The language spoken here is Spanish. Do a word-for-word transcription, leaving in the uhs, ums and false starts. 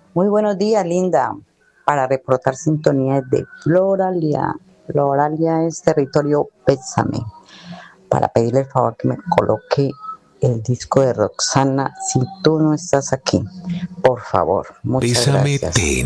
Muy buenos días, Linda. Para reportar sintonía de Floralia. Floralia es territorio Pésame. Para pedirle el favor que me coloque el disco de Roxana, Si tú no estás aquí. Por favor, muchas Pésame gracias. T